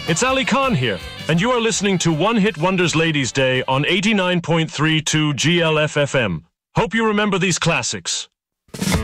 It's Ali Khan here, and you are listening to One Hit Wonders Ladies' Day on 89.32 GLFFM. Hope you remember these classics.